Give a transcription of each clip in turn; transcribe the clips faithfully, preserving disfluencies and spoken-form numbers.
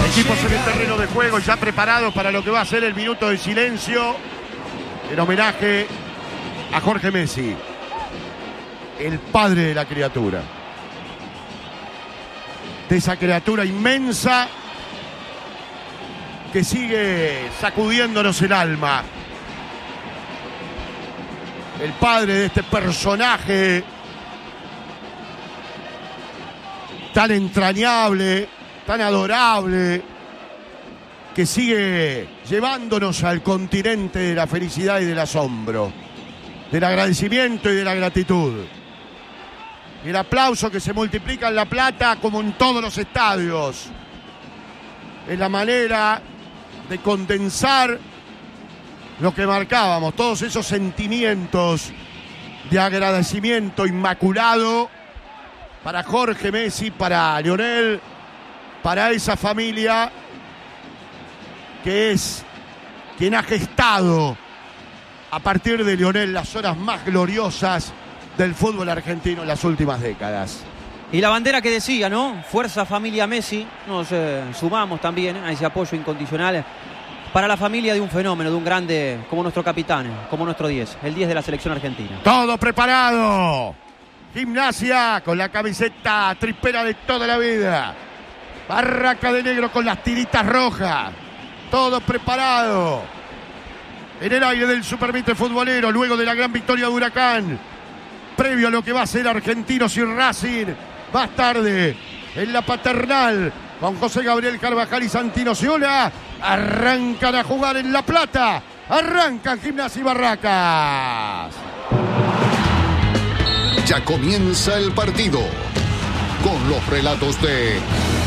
Equipos en el terreno de juego ya preparados para lo que va a ser el minuto de silencio en homenaje a Jorge Messi, el padre de la criatura. De esa criatura inmensa que sigue sacudiéndonos el alma. El padre de este personaje tan entrañable, tan adorable, que sigue llevándonos al continente de la felicidad y del asombro, del agradecimiento y de la gratitud. El aplauso que se multiplica en La Plata como en todos los estadios. Es la manera de condensar lo que marcábamos, todos esos sentimientos de agradecimiento inmaculado para Jorge Messi, para Lionel, para esa familia que es quien ha gestado a partir de Lionel las horas más gloriosas del fútbol argentino en las últimas décadas. Y la bandera que decía, ¿no? Fuerza familia Messi. Nos eh, sumamos también a ese apoyo incondicional para la familia de un fenómeno, de un grande como nuestro capitán, como nuestro diez, el diez de la selección argentina. Todo preparado. Gimnasia con la camiseta tripera de toda la vida. Barraca de negro con las tiritas rojas. Todo preparado. En el aire del Supermitre futbolero, luego de la gran victoria de Huracán. Previo a lo que va a ser Argentinos y Racing. Más tarde, en la Paternal, con José Gabriel Carvajal y Santino Ciola. Arrancan a jugar en La Plata. Arrancan Gimnasia y Barracas. Ya comienza el partido con los relatos de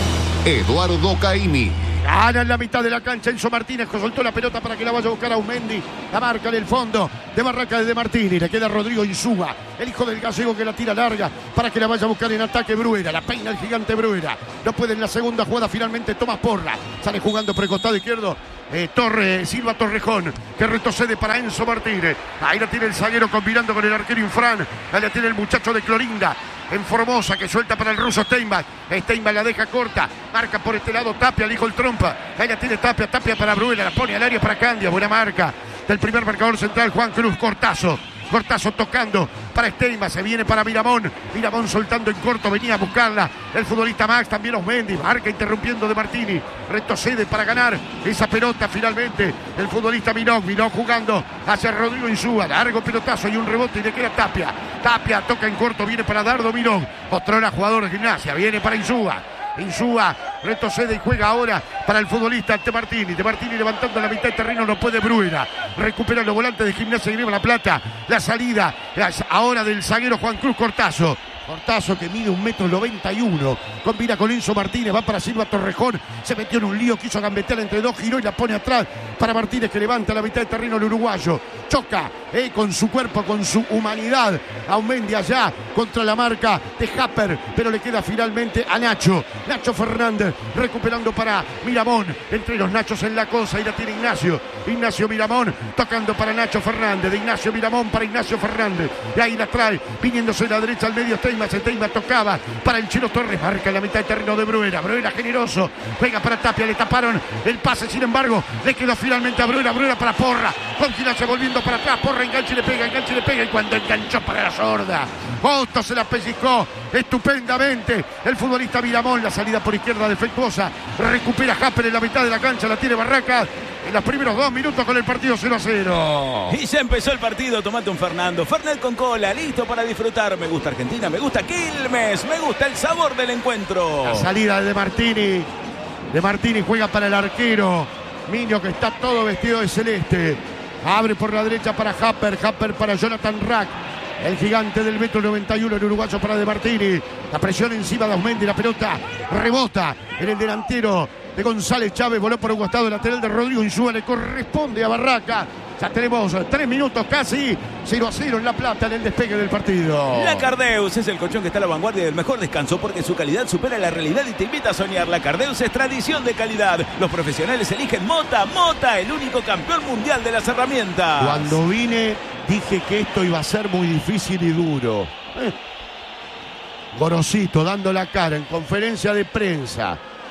Eduardo Caimi. Gana en la mitad de la cancha Enzo Martínez, que soltó la pelota para que la vaya a buscar a Aumendi. La marca en el fondo de Barracas de Martínez. Le queda Rodrigo Insúa, el hijo del gallego, que la tira larga para que la vaya a buscar en ataque Bruera. La peina el gigante Bruera. No puede en la segunda jugada finalmente Tomás Porra. Sale jugando por el costado izquierdo. Eh, Torre, Silva Torrejón, que retrocede para Enzo Martínez. Ahí la tiene el zaguero combinando con el arquero Infran. Ahí la tiene el muchacho de Clorinda en Formosa, que suelta para el ruso Steinbach. Steinbach la deja corta, marca por este lado Tapia, el hijo el trompa. Ahí la tiene Tapia, Tapia para Bruela, la pone al área para Candia. Buena marca del primer marcador central, Juan Cruz. Cortazo, Cortazo tocando para Steinbach, se viene para Miramón. Miramón soltando en corto, venía a buscarla el futbolista Max, también Osmendi. Marca interrumpiendo de Martini, retrocede para ganar esa pelota finalmente el futbolista Minón. Minón jugando hacia Rodrigo Insúa, largo pelotazo y un rebote y le queda Tapia. Tapia toca en corto, viene para Dardo Minón. Otrora jugador de Gimnasia, viene para Insúa. Insúa retrocede y juega ahora para el futbolista De Martini. De Martini levantando la mitad de terreno, no puede Bruera. Recupera los volantes de Gimnasia y Grima La Plata. La salida ahora del zaguero Juan Cruz Cortazo. Cortazo, que mide un metro noventa y uno. Combina con Enzo Martínez, va para Silva Torrejón. Se metió en un lío, quiso gambetear entre dos, giró y la pone atrás para Martínez, que levanta la mitad de terreno el uruguayo. Choca eh, con su cuerpo, con su humanidad. Aumendi allá contra la marca de Happer, pero le queda finalmente a Nacho. Nacho Fernández recuperando para Miramón. Entre los Nachos en la cosa y la tiene Ignacio. Ignacio Miramón tocando para Nacho Fernández. De Ignacio Miramón para Ignacio Fernández. Y ahí la trae, viniéndose de la derecha al medio. Steinbach, Steinbach tocaba para el Chino Torres. Marca en la mitad de terreno de Bruera. Bruera generoso. Juega para Tapia. Le taparon el pase. Sin embargo, le quedó finalmente a Bruera. Bruera para Porra. Con Gimnasia volviendo para atrás. Porra engancha y le pega. Engancha y le pega. Y cuando enganchó para la sorda, Otto se la pellizcó estupendamente el futbolista Miramón. La salida por izquierda defectuosa. Recupera Happer en la mitad de la cancha. La tiene Barracas en los primeros dos minutos con el partido cero a cero. Y ya empezó el partido. Tomate un Fernando. Fernet con cola. Listo para disfrutar. Me gusta Argentina. Me gusta Quilmes. Me gusta el sabor del encuentro. La salida de Martini. De Martini juega para el arquero Miño, que está todo vestido de celeste. Abre por la derecha para Happer. Happer para Jonathan Rack. El gigante del metro noventa y uno, el uruguayo para De Martini. La presión encima de Aumendi. La pelota rebota en el delantero de González Chávez. Voló por un costado lateral de Rodrigo Insúa. Le corresponde a Barraca. Ya tenemos tres minutos casi. cero a cero en La Plata en el despegue del partido. La Cardeus es el colchón que está a la vanguardia del mejor descanso porque su calidad supera la realidad y te invita a soñar. La Cardeus es tradición de calidad. Los profesionales eligen Mota. Mota, el único campeón mundial de las herramientas. Cuando vine dije que esto iba a ser muy difícil y duro. Eh. Gorosito dando la cara en conferencia de prensa.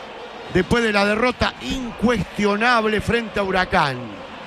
después de la derrota incuestionable frente a Huracán.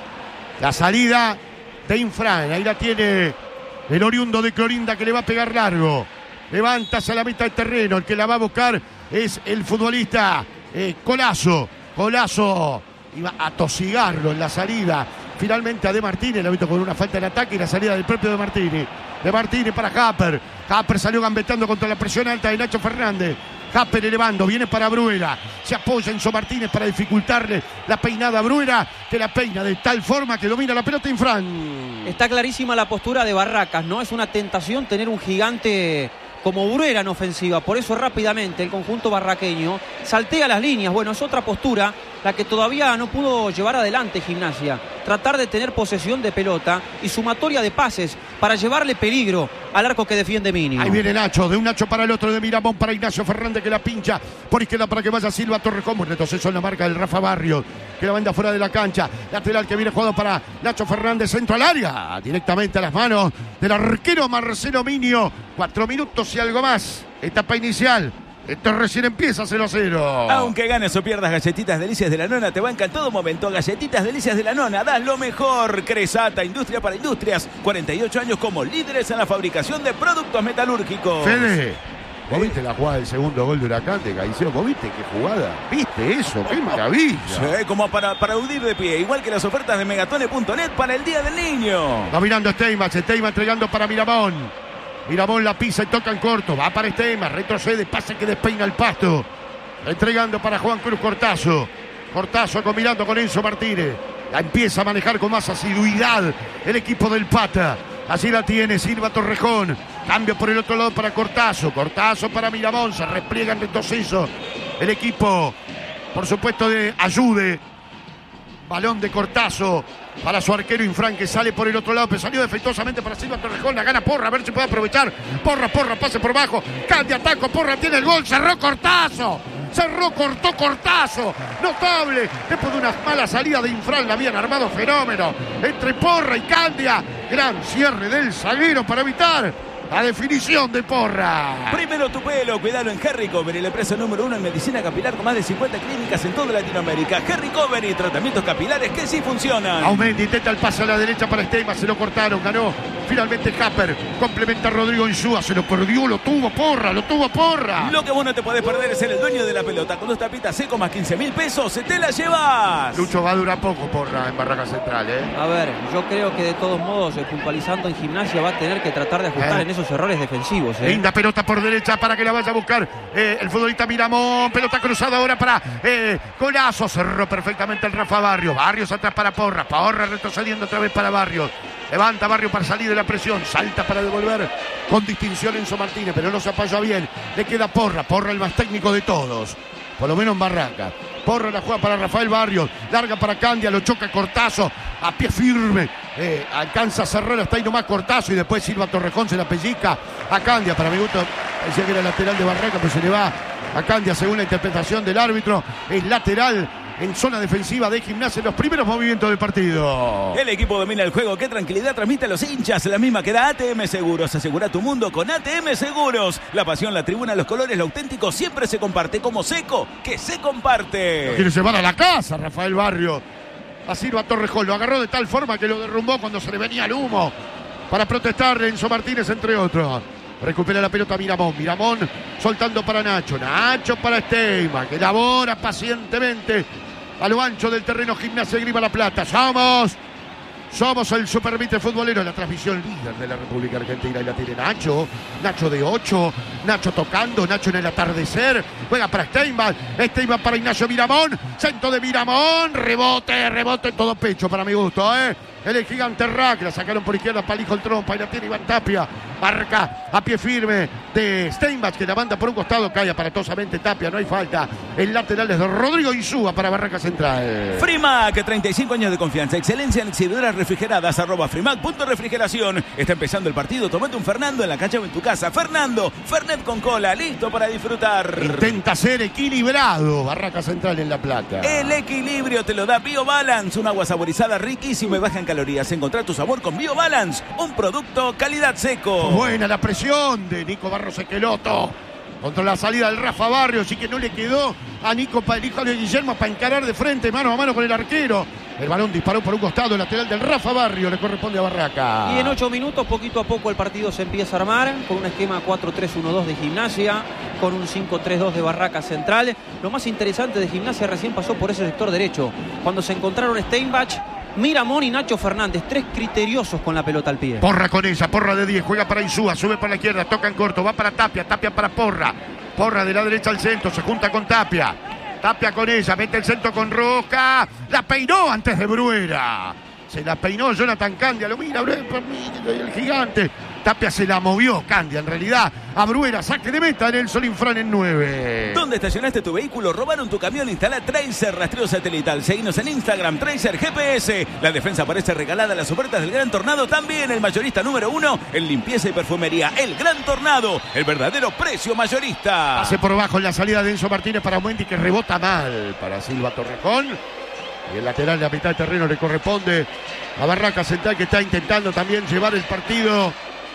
La salida de Infran, ahí la tiene el oriundo de Clorinda, que le va a pegar largo. Levanta hacia la mitad del terreno, el que la va a buscar es el futbolista eh, Colazo. Colazo iba a tosigarlo en la salida. Finalmente a De Martini, lo ha visto con una falta de ataque y la salida del propio De Martini. De Martini para Happer. Happer salió gambeteando contra la presión alta de Nacho Fernández. Happer elevando, viene para Bruera. Se apoya Enzo Martínez para dificultarle la peinada a Bruera, que la peina de tal forma que domina la pelota Infran. Está clarísima la postura de Barracas, ¿no? Es una tentación tener un gigante como Bruera en ofensiva. Por eso rápidamente el conjunto barraqueño saltea las líneas. Bueno, es otra postura la que todavía no pudo llevar adelante Gimnasia. Tratar de tener posesión de pelota y sumatoria de pases para llevarle peligro al arco que defiende Minio. Ahí viene Nacho, de un Nacho para el otro, de Miramón para Ignacio Fernández, que la pincha por izquierda para que vaya Silva Torrejón. Entonces son la marca del Rafa Barrios, que la manda fuera de la cancha. Lateral que viene jugado para Nacho Fernández, centro al área, directamente a las manos del arquero Marcelo Minio. Cuatro minutos y algo más, etapa inicial. Esto recién empieza, cero a cero. Aunque ganes o pierdas, Galletitas Delicias de la Nona te banca en todo momento. Galletitas Delicias de la Nona, das lo mejor. Cresata, Industria para Industrias. cuarenta y ocho años como líderes en la fabricación de productos metalúrgicos. Fede, ¿vos viste la jugada del segundo gol de Huracán de Caicedo? ¿Vos viste qué jugada? ¿Viste eso? ¡Qué maravilla! Sí, como para, para huir de pie. Igual que las ofertas de megatone punto net para el Día del Niño. Va mirando Steinbach, Steinbach entregando para Miramón. Miramón la pisa y toca en corto. Va para Steinbach, retrocede, pase que despeina el pasto. Entregando para Juan Cruz Cortazo. Cortazo combinando con Enzo Martínez. La empieza a manejar con más asiduidad el equipo del Pata. Así la tiene Silva Torrejón. Cambio por el otro lado para Cortazo. Cortazo para Miramón. Se repliega en retroceso el equipo, por supuesto, de Ayude. Balón de Cortazo para su arquero Infran, que sale por el otro lado, pero salió defectuosamente para Silva Torrejón. La gana Porra, a ver si puede aprovechar. Porra, Porra, pase por bajo. Cambia, ataco, Porra tiene el gol. Cerró Cortazo. Cerró, cortó Cortazo. Notable. Después de una mala salida de Infran, la habían armado fenómeno entre Porra y Candia. Gran cierre del zaguero para evitar la definición de Porra. Primero tu pelo, cuidalo en Harry Covery, la empresa número uno en medicina capilar con más de cincuenta clínicas en toda Latinoamérica. Harry Covery, tratamientos capilares que sí funcionan. Aumenta, intenta el pase a la derecha para Steinbach, se lo cortaron, ganó finalmente Happer, complementa a Rodrigo Insúa, se lo perdió, lo tuvo Porra, lo tuvo Porra. Lo que vos no te podés perder es ser el dueño de la pelota. Con dos tapitas seco más quince mil pesos, te la llevas. Lucho, va a durar poco Porra en Barraca Central, ¿eh? A ver, yo creo que de todos modos, eh, puntualizando en Gimnasia, va a tener que tratar de ajustar Eh. en esos errores defensivos. ¿eh? Linda pelota por derecha para que la vaya a buscar eh, el futbolista Miramón. Pelota cruzada ahora para eh, Colazo. Cerró perfectamente el Rafa Barrios. Barrios atrás para Porra. Porra retrocediendo otra vez para Barrios. Levanta Barrios para salir de la presión. Salta para devolver con distinción Enzo Martínez, pero no se apoya bien. Le queda Porra. Porra el más técnico de todos, por lo menos en Barraca. Porra la juega para Rafael Barrios. Larga para Candia. Lo choca Cortazo. A pie firme. Eh, alcanza a cerrar hasta ahí nomás Cortazo. Y después Silva Torrejón se la pellizca a Candia. Para mi gusto, decía que era lateral de Barraca, pero se le va a Candia según la interpretación del árbitro. Es lateral en zona defensiva de Gimnasia en los primeros movimientos del partido. El equipo domina el juego. Qué tranquilidad transmite a los hinchas. La misma que da A T M Seguros. Asegura tu mundo con A T M Seguros. La pasión, la tribuna, los colores, lo auténtico siempre se comparte. Como Seco, que se comparte. Lo quiere llevar a la casa Rafael Barrios. A Silva Torrejón. Lo agarró de tal forma que lo derrumbó cuando se le venía el humo. Para protestar Enzo Martínez, entre otros. Recupera la pelota Miramón. Miramón soltando para Nacho. Nacho para Steinbach, que elabora pacientemente a lo ancho del terreno Gimnasia de Grima La Plata. Somos, somos el Supermitre futbolero, la transmisión líder de la República Argentina. Y la tiene Nacho. Nacho de ocho. Nacho tocando. Nacho en el atardecer. Juega para Steinbach. Steinbach para Ignacio Miramón. Centro de Miramón. Rebote, rebote en todo pecho para mi gusto, ¿eh? El gigante Rack, la sacaron por izquierda para el hijo el trompa y la tiene Iván Tapia. Marca a pie firme de Steinbach, que la manda por un costado, cae aparatosamente Tapia, no hay falta. El lateral es de Rodrigo Insúa para Barraca Central. Frimac, treinta y cinco años de confianza, excelencia en exhibidoras refrigeradas, arroba Frimac punto refrigeración. Está empezando el partido, tomate un Fernando en la cancha o en tu casa. Fernando, Fernet con cola, listo para disfrutar. Intenta ser equilibrado Barraca Central en La Plata. El equilibrio te lo da BioBalance, un agua saborizada riquísima y baja en calorías. Encontrá tu sabor con BioBalance, un producto calidad Seco. Buena la presión de Nico Barros Esqueloto. Contra la salida del Rafa Barrios y que no le quedó a Nico, el hijo de Guillermo, para encarar de frente, mano a mano con el arquero. El balón disparó por un costado, el lateral del Rafa Barrios, le corresponde a Barraca. Y en ocho minutos, poquito a poco, el partido se empieza a armar con un esquema cuatro tres uno dos de Gimnasia, con un cinco tres dos de Barraca central. Lo más interesante de Gimnasia recién pasó por ese sector derecho, cuando se encontraron Steinbach, Miramón y Nacho Fernández, tres criteriosos con la pelota al pie. Porra con ella, Porra de diez, juega para Insúa, sube para la izquierda, toca en corto, va para Tapia, Tapia para Porra. Porra de la derecha al centro, se junta con Tapia. Tapia con ella, mete el centro con Roca. La peinó antes de Bruera. Se la peinó Jonathan Candia, lo mira, el gigante. Tapia se la movió, Candia en realidad, a Bruera, saque de meta en el Solinfran en nueve. ¿Dónde estacionaste tu vehículo? ¿Robaron tu camión? Instala Tracer Rastreo Satelital. Seguinos en Instagram, Tracer G P S. La defensa parece regalada, las ofertas del Gran Tornado también. El mayorista número uno en limpieza y perfumería. El Gran Tornado, el verdadero precio mayorista. Pase por bajo en la salida de Enzo Martínez para Aumendi, que rebota mal para Silva Torrejón. Y el lateral de la mitad de terreno le corresponde a Barraca Central, que está intentando también llevar el partido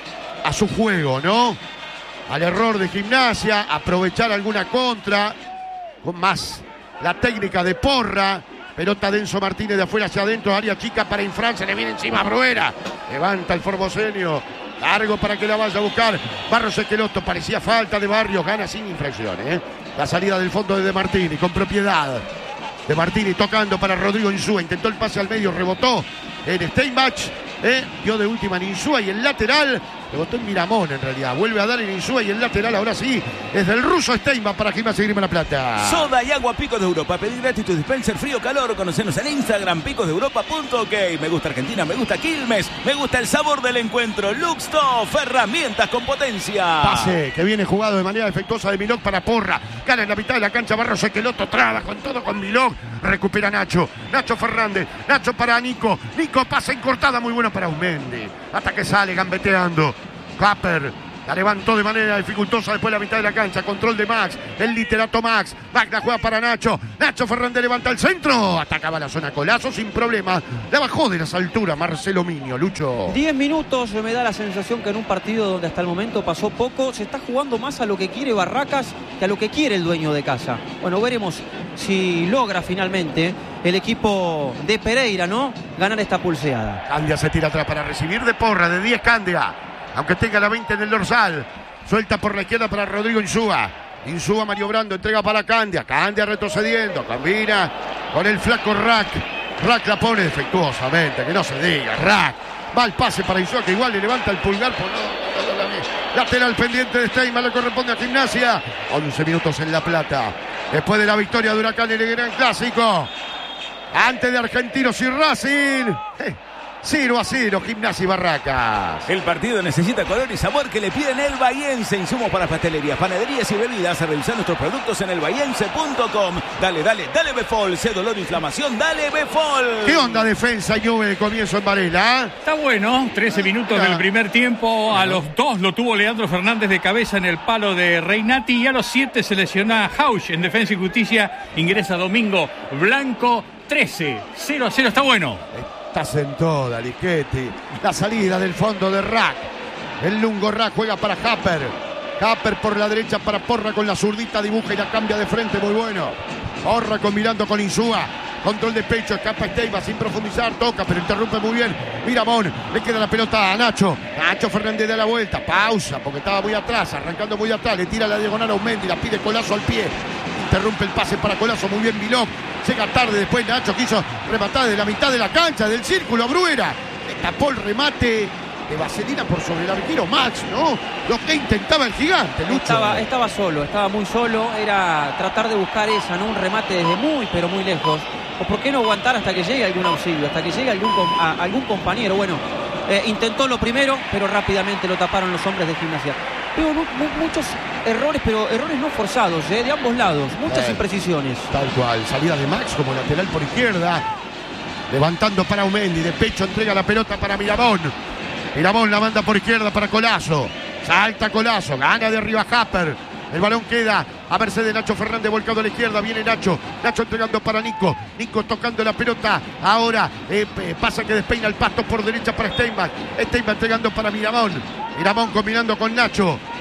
a su juego, ¿no? Al error de Gimnasia, aprovechar alguna contra, con más la técnica de Porra. Pelota de Enzo Martínez de afuera hacia adentro, área chica para Infran, se le viene encima a Bruera. Levanta el formoseño, largo para que la vaya a buscar Barros Esqueloto, parecía falta de Barrios, gana sin infracción, ¿eh? La salida del fondo de De Martini, con propiedad. De Martini tocando para Rodrigo Insúa, intentó el pase al medio, rebotó en Steinbach, eh, dio de última en Insúa y el lateral rebotó en Miramón en realidad, vuelve a dar en Insúa y el lateral ahora sí es del ruso Steinbach para Gimnasia Grima La Plata. Soda y agua Picos de Europa, pedir gratis tu dispenser frío calor, conocenos en Instagram, picos de europa punto ok. Me gusta Argentina, me gusta Quilmes, me gusta el sabor del encuentro. Luxtoff, herramientas con potencia. Pase que viene jugado de manera defectuosa de Milok para Porra, gana en la mitad de la cancha Barros Esqueloto, traba con todo con Milok, recupera Nacho, Nacho Fernández, Nacho para Nico, Nico pasa en cortada, muy bueno para Aumendi, hasta que sale gambeteando Capper, la levantó de manera dificultosa después de la mitad de la cancha, control de Max, el literato Max, Max la juega para Nacho, Nacho Fernández levanta el centro, atacaba la zona Colazo sin problema, la bajó de las alturas Marcelo Miño. Lucho. diez minutos, me da la sensación que en un partido donde hasta el momento pasó poco, se está jugando más a lo que quiere Barracas que a lo que quiere el dueño de casa. Bueno, veremos si logra finalmente el equipo de Pereira, ¿no?, ganar esta pulseada. Candia se tira atrás para recibir de Porra, de diez Candia, aunque tenga la veinte en el dorsal, suelta por la izquierda para Rodrigo Insúa. Insúa maniobrando, entrega para Candia. Candia retrocediendo, combina con el flaco Rack. Rack la pone defectuosamente, que no se diga. Rack va al pase para Insúa, que igual le levanta el pulgar por no, no, no, no. Lateral pendiente de Steinman, le corresponde a Gimnasia. once minutos en La Plata, después de la victoria de Huracán en el Gran Clásico, antes de Argentinos y Racing. Eh. cero a cero, Gimnasia y Barracas. El partido necesita color y sabor que le piden el Bahiense. Insumos para pastelerías, panaderías y bebidas. A revisar nuestros productos en el bahiense punto com. Dale, dale, dale Befol. Sé dolor, inflamación, dale Befol. ¿Qué onda defensa y Juve de comienzo en Varela? Está bueno, trece minutos del primer tiempo. A los dos lo tuvo Leandro Fernández de cabeza en el palo de Reinati. Y a los siete se lesiona Hausch en Defensa y Justicia. Ingresa Domingo Blanco. trece, cero a cero, está bueno. Estás en toda, Lichetti. La salida del fondo de Rack. El lungo Rack juega para Happer. Happer por la derecha para Porra con la zurdita, dibuja y la cambia de frente, muy bueno. Porra combinando con Insúa. Control de pecho, escapa Esteiva sin profundizar, toca, pero interrumpe muy bien Miramón, le queda la pelota a Nacho. Nacho Fernández da la vuelta, pausa, porque estaba muy atrás, arrancando muy atrás, le tira la diagonal a Aumendi, la pide Colazo al pie. Interrumpe el pase para Colazo, muy bien Milok. Llega tarde después Nacho, quiso rematar de la mitad de la cancha, del círculo a Bruera. Le tapó el remate de Vaselina por sobre el arquero Max, ¿no? Lo que intentaba el gigante, Lucho. Estaba, estaba solo, estaba muy solo, era tratar de buscar esa, ¿no? Un remate desde muy, pero muy lejos. O por qué no aguantar hasta que llegue algún auxilio, hasta que llegue algún, a, algún compañero. Bueno, eh, intentó lo primero, pero rápidamente lo taparon los hombres de Gimnasia. Veo mu muchos errores, pero errores no forzados, ¿eh? De ambos lados, muchas eh, imprecisiones. Tal cual, salida de Max como lateral por izquierda, levantando para Aumendi, de pecho entrega la pelota para Miramón. Miramón la manda por izquierda para Colazo, salta Colazo, gana de arriba Happer. El balón queda a merced de Nacho Fernández, volcado a la izquierda, viene Nacho, Nacho entregando para Nico, Nico tocando la pelota, ahora eh, pasa que despeina el pasto por derecha para Steinbach, Steinbach entregando para Miramón, Miramón combinando con Nacho,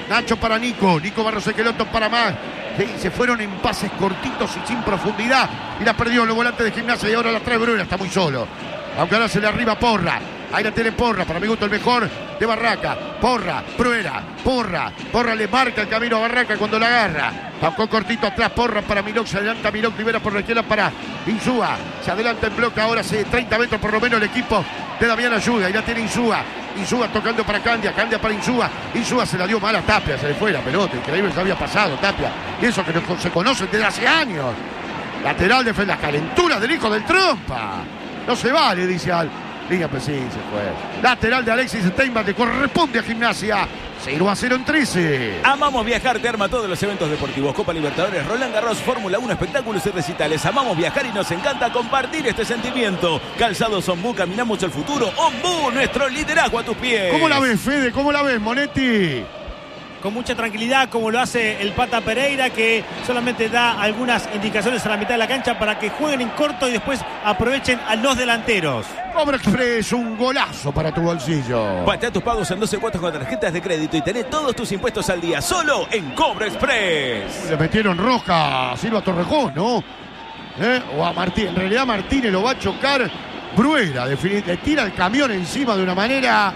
Nacho para Nico. Nico Barros Esqueloto para Max. Sí, se fueron en pases cortitos y sin profundidad. Y la perdió los volantes de Gimnasia y ahora la trae Bruera. Está muy solo. Aunque ahora se le arriba Porra. Ahí la tiene Porra, para mi gusto el mejor de Barraca. Porra, Bruera, Porra. Porra le marca el camino a Barraca cuando la agarra. Tocó cortito atrás Porra para Milok. Se adelanta Milok, libera por la izquierda para Insúa. Se adelanta en bloque ahora, hace treinta metros por lo menos el equipo de Damián Ayuda. Y la tiene Insúa. Insúa tocando para Candia, Candia para Insúa. Insúa se la dio mal a Tapia, se le fue la pelota. Increíble, se había pasado Tapia. Y eso que no se conocen desde hace años. Lateral defiende la calentura del hijo del Trompa. No se vale, dice Al. Liga, pues sí, se fue. Lateral de Alexis Steinbach, le corresponde a Gimnasia. cero a cero en trece. Amamos viajar, te arma todos los eventos deportivos. Copa Libertadores, Roland Garros, Fórmula uno, espectáculos y recitales. Amamos viajar y nos encanta compartir este sentimiento. Calzados Ombú, caminamos el futuro. Ombú, nuestro liderazgo a tus pies. ¿Cómo la ves, Fede? ¿Cómo la ves, Monetti? Con mucha tranquilidad, como lo hace el Pata Pereira, que solamente da algunas indicaciones a la mitad de la cancha para que jueguen en corto y después aprovechen a los delanteros. Cobra Express, un golazo para tu bolsillo. Patea tus pagos en doce cuotas con tarjetas de crédito y tenés todos tus impuestos al día, solo en Cobra Express. Le metieron roja a Silva Torrejón, ¿no? ¿Eh? O a Martín. En realidad Martínez lo va a chocar Bruera. Le tira el camión encima de una manera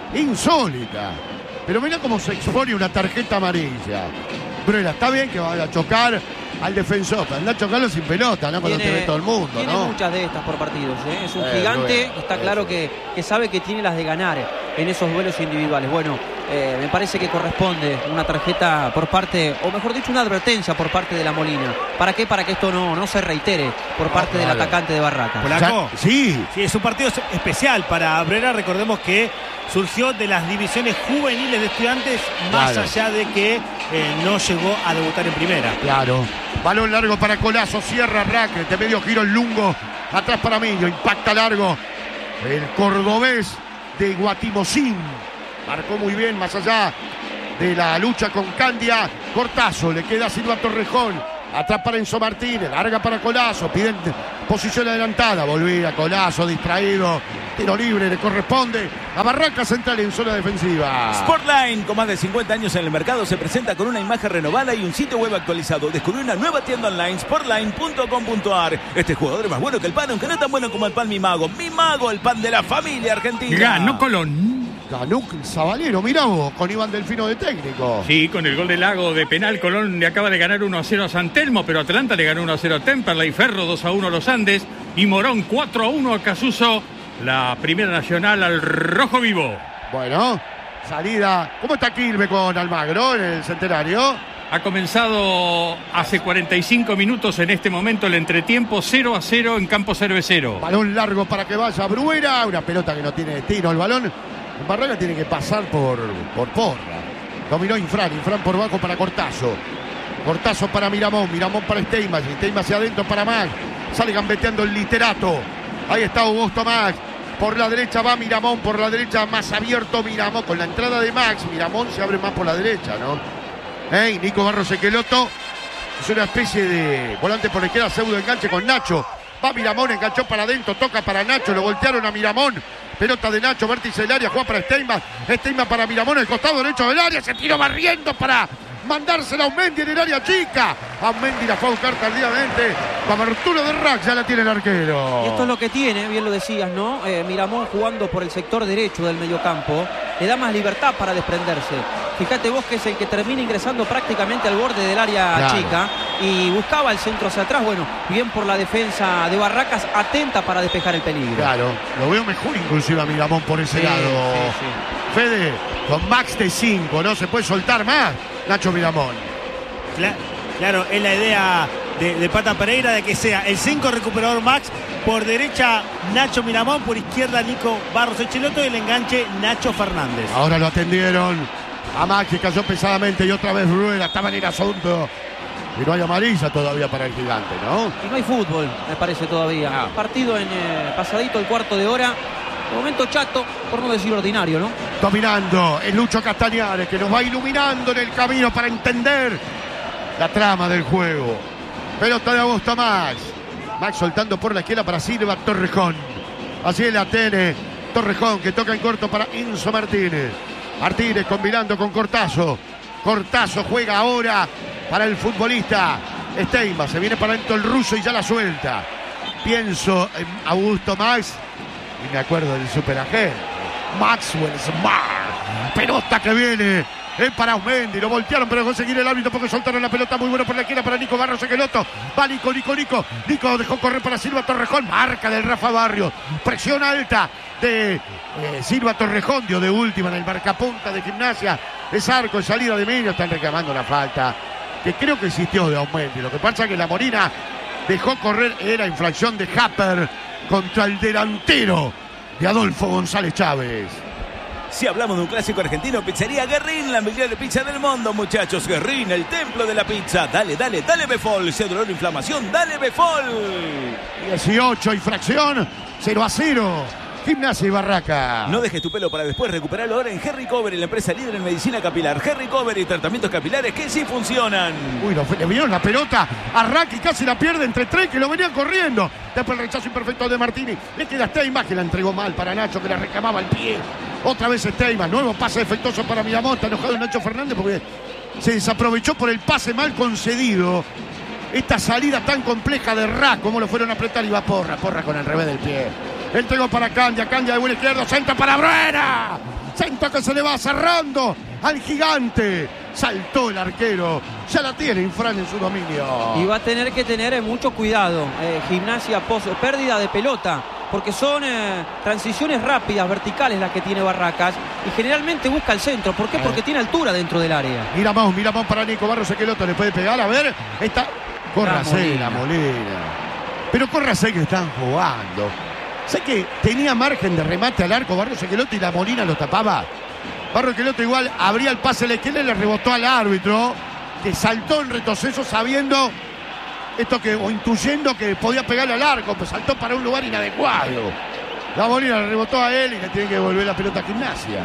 insólita. Pero mira cómo se expone una tarjeta amarilla. Bruera, está bien que vaya a chocar al defensor, pero anda a chocarlo sin pelota, ¿no? Cuando Tiene, te ve todo el mundo, tiene ¿no? muchas de estas por partidos, ¿eh? Es un Eh, gigante, Bruera, está eso. claro que, que sabe que tiene las de ganar en esos duelos individuales. Bueno, eh, me parece que corresponde una tarjeta por parte, o mejor dicho, una advertencia por parte de la Molina. ¿Para qué? Para que esto no, no se reitere por parte claro. del atacante de Barraca. Polaco. Ya, sí. Sí, es un partido especial para Bruera. Recordemos que surgió de las divisiones juveniles de Estudiantes, más Claro. allá de que eh, no llegó a debutar en primera. Claro. Balón largo para Colazo, cierra Racket, de medio giro el Lungo, atrás para Millo, impacta largo. El cordobés de Guatimosín. Marcó muy bien, más allá de la lucha con Candia. Cortazo, le queda a Silva Torrejón. Atrás para Enzo Martínez, larga para Colazo, piden posición adelantada. Volvía Colazo, distraído. Tiro libre, le corresponde a Barraca Central en zona defensiva. Sportline, con más de cincuenta años en el mercado, se presenta con una imagen renovada y un sitio web actualizado. Descubrió una nueva tienda online, sportline punto com punto a r. Este jugador es más bueno que el pan, aunque no tan bueno como el pan Mi Mago. Mi Mago, el pan de la familia argentina. Ganó Colón. Ganó Zabalero, mirá vos, con Iván Delfino de técnico. Sí, con el gol de Lago de penal, Colón le acaba de ganar uno a cero a San Telmo, pero Atlanta le ganó uno a cero a Temperley, Ferro dos a uno a los Andes y Morón cuatro a uno a Casuso. La primera nacional al rojo vivo. Bueno, salida. ¿Cómo está Quilme con Almagro en el centenario? Ha comenzado hace cuarenta y cinco minutos en este momento el entretiempo, cero a cero en campo cervecero. Balón largo para que vaya Bruera. Una pelota que no tiene destino. El balón en Barraca tiene que pasar por, por Porra. Dominó Infran. Infran por bajo para Cortazo. Cortazo para Miramón. Miramón para Steinbach. Steinbach hacia adentro para Max. Sale gambeteando el Literato. Ahí está Augusto Max. Por la derecha va Miramón. Por la derecha más abierto Miramón. Con la entrada de Max, Miramón se abre más por la derecha, ¿no? Hey, Nico Barros Esqueloto. Es una especie de volante por la izquierda, pseudo enganche con Nacho. Va Miramón, enganchó para adentro, toca para Nacho, lo voltearon a Miramón. Pelota de Nacho, vértice del área, juega para Steinbach. Steinbach para Miramón, el costado derecho del área, se tiró barriendo para mandársela a Aumendi en el área chica. Aumendi la fue a buscar tardíamente. Con abertura de Rack, ya la tiene el arquero. Y esto es lo que tiene, bien lo decías, ¿no? Eh, Miramón jugando por el sector derecho del mediocampo, le da más libertad para desprenderse. Fíjate vos que es el que termina ingresando prácticamente al borde del área Claro. chica y buscaba el centro hacia atrás. Bueno, bien por la defensa de Barracas, atenta para despejar el peligro. Claro, lo veo mejor inclusive a Miramón por ese Sí, lado. sí, sí. Fede, con Max de cinco, ¿no? Se puede soltar más Nacho Miramón. Cla- Claro, es la idea de, de Pata Pereira de que sea el cinco recuperador Max, por derecha Nacho Miramón, por izquierda Nico Barros Esqueloto y el enganche Nacho Fernández. Ahora lo atendieron a Max, que cayó pesadamente y otra vez Bruera estaba en el asunto. Y no hay amarilla todavía para el gigante, ¿no? Y no hay fútbol, me parece todavía. Ah. Partido en eh, pasadito el cuarto de hora. De momento chato, por no decir ordinario, ¿no? Dominando el Lucho Castañares, que nos va iluminando en el camino para entender la trama del juego. Pelota de Augusto Max. Max soltando por la izquierda para Silva Torrejón. Así la tiene Torrejón, que toca en corto para Enzo Martínez. Martínez combinando con Cortazo. Cortazo juega ahora para el futbolista Steinbach. Se viene para dentro el ruso y ya la suelta. Pienso en Augusto Max y me acuerdo del superagente Maxwell Smart. Pelota que viene. Es para Aumendi, lo voltearon, pero dejó seguir el árbitro porque soltaron la pelota muy buena por la izquierda para Nico Barros Equeloto. Va Nico, Nico, Nico. Nico dejó correr para Silva Torrejón. Marca del Rafa Barrios. Presión alta de eh, Silva Torrejón. Dio de última en el marcapunta de Gimnasia. Es arco, salida de medio. Están reclamando la falta que creo que existió de Aumendi. Lo que pasa es que la Molina dejó correr. Era infracción de Happer contra el delantero de Adolfo González Chávez. Si hablamos de un clásico argentino, Pizzería Guerrín, la mejor pizza del mundo, muchachos. Guerrín, el templo de la pizza. Dale, dale, dale Befol. Si hay dolor o inflamación, dale Befol. dieciocho y fracción, cero a cero. Gimnasia y Barraca. No dejes tu pelo para después recuperarlo ahora en Harry Cover, la empresa líder en medicina capilar. Harry Cover y tratamientos capilares que sí funcionan. Uy, lo, le vieron la pelota a Raki, casi la pierde entre tres que lo venían corriendo. Después el rechazo imperfecto de Martini. Le queda Steinbach que la entregó mal para Nacho, que la reclamaba al pie. Otra vez Steinbach, nuevo pase defectuoso para Miramón. Está enojado Nacho Fernández porque se desaprovechó por el pase mal concedido. Esta salida tan compleja de Ra, como lo fueron a apretar, y va Porra, Porra con el revés del pie. Entregó para Candia, Candia de buen izquierdo, centro para Bruera. Centro que se le va cerrando al gigante. Saltó el arquero, ya la tiene Infran en su dominio. Y va a tener que tener mucho cuidado, eh, Gimnasia, pos, pérdida de pelota, porque son eh, transiciones rápidas, verticales las que tiene Barracas, y generalmente busca el centro. ¿Por qué? Eh. Porque tiene altura dentro del área. Mira Mao, mira Mao para Nico Barros Equeloto, le puede pegar, a ver, está... Córrase la Molina. Pero córrase que están jugando. Sé que tenía margen de remate al arco Barros Equeloto y la Molina lo tapaba. Barros Equeloto igual abría el pase a la izquierda y le rebotó al árbitro, que saltó en retroceso sabiendo esto que, o intuyendo que podía pegarle al arco, pues saltó para un lugar inadecuado. La Molina le rebotó a él y le tiene que devolver la pelota a Gimnasia.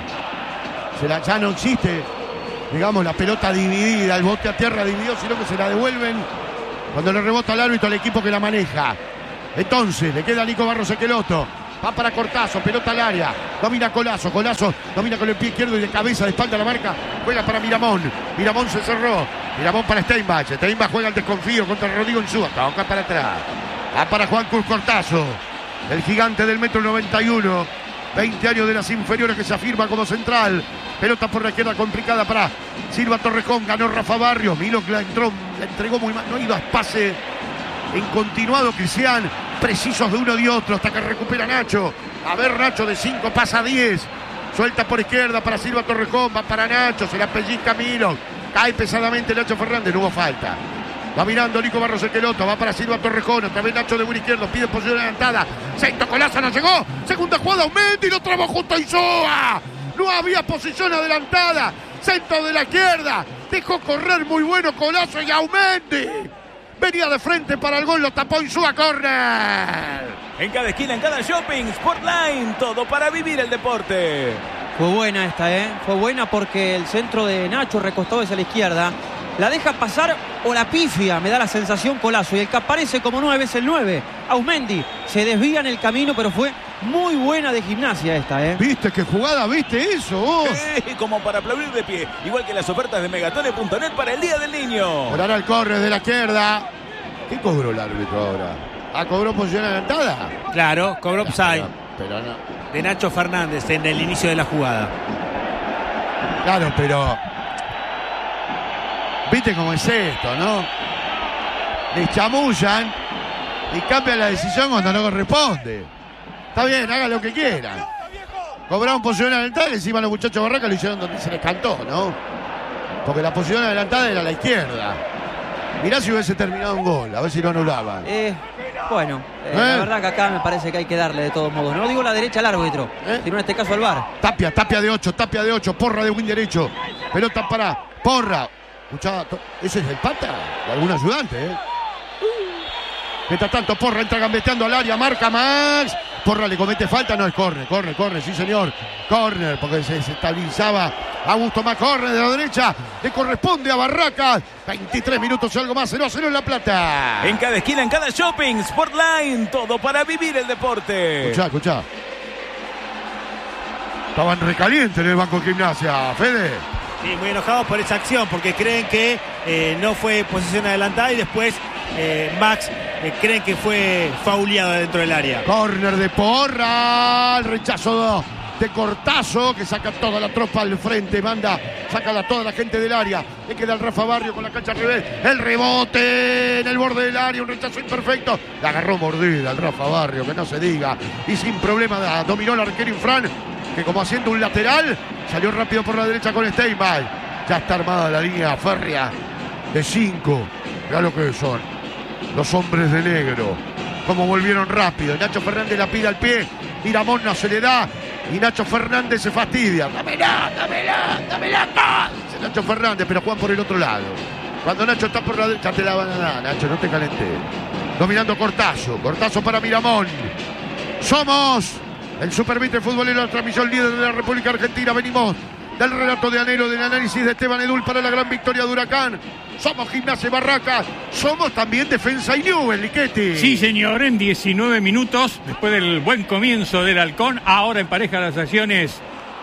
Se la, ya no existe, digamos, la pelota dividida, el bote a tierra dividido, sino que se la devuelven cuando le rebota al árbitro al equipo que la maneja. Entonces, le queda a Nico Barros Equeloto. Va para Cortazo, pelota al área. Domina Colazo, Colazo domina con el pie izquierdo y de cabeza, de espalda a la marca. Juega para Miramón. Miramón se cerró. Miramón para Steinbach. Steinbach juega el desconfío contra Rodrigo Insúa. Toca para atrás. Va para Juan Cruz Cortazo. El gigante del metro noventa y uno. veinte años de las inferiores que se afirma como central. Pelota por la izquierda complicada para Silva Torrejón. Ganó Rafa Barrios. Milo que la entró, la entregó muy mal. No ha ido a pase en continuado que sean precisos de uno y de otro hasta que recupera Nacho. A ver, Nacho de cinco pasa a diez. Suelta por izquierda para Silva Torrejón. Va para Nacho. Se la pellizca Milo. Cae pesadamente Nacho Fernández. No hubo falta. Va mirando Nico Barros Equeloto. Va para Silva Torrejón. Otra vez Nacho de buen izquierdo. Pide posición adelantada. Centro Colazo no llegó. Segunda jugada. Aumendi lo trabó junto a Insúa. No había posición adelantada. Centro de la izquierda. Dejó correr muy bueno Colazo y Aumendi. Venía de frente para el gol, lo tapó Insúa, córner. En cada esquina, en cada shopping, Sportline, todo para vivir el deporte. Fue buena esta, ¿eh? Fue buena porque el centro de Nacho recostado hacia la izquierda. La deja pasar o la pifia, me da la sensación Colazo. Y el que aparece como nueve es el nueve, Aumendi. Se desvía en el camino, pero fue muy buena de Gimnasia esta, ¿eh? ¿Viste qué jugada? ¿Viste eso vos? Sí, como para aplaudir de pie. Igual que las ofertas de megatone punto net para el Día del Niño. Por ahora el córner de la izquierda. ¿Qué cobró el árbitro ahora? ¿Ah, cobró posición adelantada? Claro, cobró offside Pero, pero no. de Nacho Fernández en el inicio de la jugada. Claro, pero... ¿Viste cómo es esto, no? Les chamullan y cambian la decisión cuando no corresponde. Está bien, hagan lo que quieran. Cobraron posición adelantada y encima los muchachos de Barraca lo hicieron donde se les cantó, ¿no? Porque la posición adelantada era la izquierda. Mirá si hubiese terminado un gol, a ver si lo anulaban. Eh, bueno, eh, ¿Eh? la verdad que acá me parece que hay que darle de todos modos. No digo la derecha al árbitro, ¿Eh? sino en este caso al V A R. Tapia, Tapia de ocho, Tapia de ocho, Porra de win derecho. Pelota para Porra. Escuchá, ese es el pata de algún ayudante, ¿eh? Mientras tanto, Porra entra gambeteando al área, marca Max. Porra le comete falta, no es córner, córner, córner, sí señor. Córner, porque se, se estabilizaba Augusto Max, córner de la derecha. Le corresponde a Barracas. veintitrés minutos y algo más, cero a cero en La Plata. En cada esquina, en cada shopping, Sportline, todo para vivir el deporte. Escuchá, escuchá. Estaban recalientes en el banco de Gimnasia, Fede. Sí, muy enojados por esa acción, porque creen que eh, no fue posición adelantada y después eh, Max eh, creen que fue fauleado dentro del área. Córner de Porra, el rechazo de Cortazo, que saca toda la tropa al frente, manda, saca a toda la gente del área. Le queda el Rafa Barrio con la cancha al revés. El rebote en el borde del área, un rechazo imperfecto. La agarró mordida el Rafa Barrio, que no se diga. Y sin problema dominó el arquero Infran, que como haciendo un lateral, salió rápido por la derecha con Steinbach. Ya está armada la línea férrea de cinco. Mirá lo que son los hombres de negro. Como volvieron rápido. Nacho Fernández la pide al pie. Miramón no se le da. Y Nacho Fernández se fastidia. Dámela, dámela, dámela acá. Dice Nacho Fernández, pero Juan por el otro lado. Cuando Nacho está por la derecha, te la van a dar. Nacho, no te calentes. Dominando Cortazo. Cortazo para Miramón. Somos el Supermitre Futbolero, la transmisión líder de la República Argentina. Venimos del relato de Anhelo, del análisis de Esteban Edul para la gran victoria de Huracán. Somos Gimnasia y Barracas, somos también Defensa y Newell's, Lichetti. Sí, señor, en diecinueve minutos, después del buen comienzo del Halcón, ahora empareja las acciones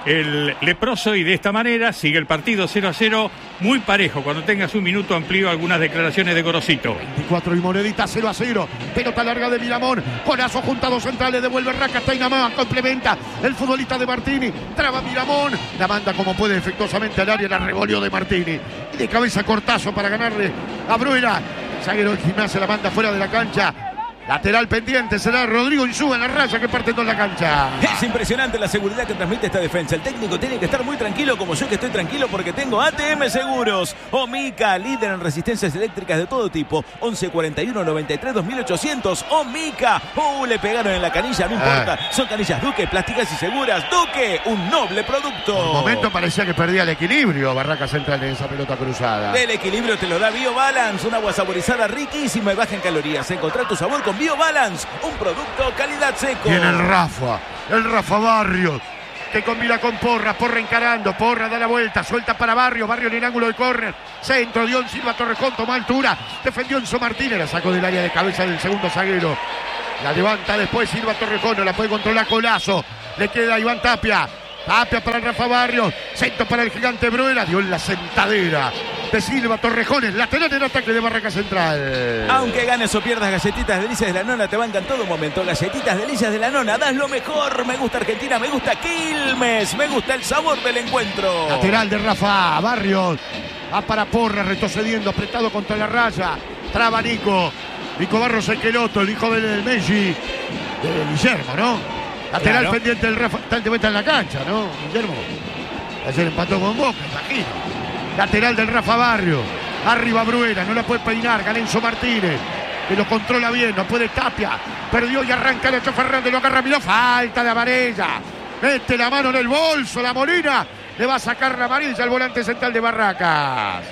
el leproso y de esta manera sigue el partido cero a cero, muy parejo. Cuando tengas un minuto amplío algunas declaraciones de Gorosito. veinticuatro y monedita, cero a cero. Pelota larga de Miramón. Corazo juntados centrales. Devuelve Raca. Tainamá. Complementa el futbolista de Martini. Traba Miramón. La manda como puede efectuosamente al área. La revolvió de Martini. Y de cabeza Cortazo para ganarle a Bruera. Zaguero del Gimnasia la manda fuera de la cancha. Lateral pendiente será Rodrigo Insúa en la raya que parte toda la cancha. Es impresionante la seguridad que transmite esta defensa. El técnico tiene que estar muy tranquilo, como yo que estoy tranquilo porque tengo A T M Seguros. Omica, líder en resistencias eléctricas de todo tipo. once cuarenta y uno noventa y tres dos mil ochocientos. Omica. Uh, le pegaron en la canilla, no importa. Ah. Son canillas Duque, plásticas y seguras. Duque, un noble producto. Por un momento parecía que perdía el equilibrio Barraca Central en esa pelota cruzada. El equilibrio te lo da BioBalance, un agua saborizada riquísima y baja en calorías. Encontrar tu sabor con BioBalance, un producto calidad seco. Tiene el Rafa, el Rafa Barrios, que combina con Porra, Porra encarando, Porra da la vuelta, suelta para Barrios, Barrios en el ángulo de córner, centro, Dion Silva Torrejón, tomó altura, defendió Enzo Martínez, la sacó del área de cabeza del segundo zaguero, la levanta después Silva Torrejón, no la puede controlar Colazo, le queda Iván Tapia, Tapia para el Rafa Barrios, centro para el gigante Bruera, dio en la sentadera de Silva Torrejones, lateral en ataque de Barraca Central. Aunque ganes o pierdas, Galletitas Delicias de la Nona te bancan todo momento. Galletitas Delicias de la Nona, das lo mejor. Me gusta Argentina, me gusta Quilmes, me gusta el sabor del encuentro. Lateral de Rafa Barrios, va para Porra, retrocediendo, apretado contra la raya. Traba Nico, Nico Barros Esqueloto, el hijo del Messi, de Guillermo, ¿no? Lateral claro. Pendiente del Rafa, está de vuelta en la cancha, ¿no? Guillermo, ayer empató con Boca, imagino. Lateral del Rafa Barrio. Arriba Bruera, no la puede peinar. Galenzo Martínez, que lo controla bien, no puede Tapia. Perdió y arranca Nacho Fernández, lo agarra Miró. Falta de amarilla. Mete la mano en el bolso, la Molina. Le va a sacar la amarilla al volante central de Barracas.